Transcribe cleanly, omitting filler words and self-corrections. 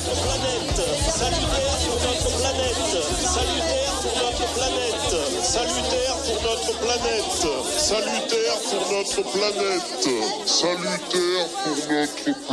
planète. Salutaire pour notre planète. Salutaire pour notre planète. Salutaire pour notre planète. Salutaire pour notre planète. Salutaire pour notre planète.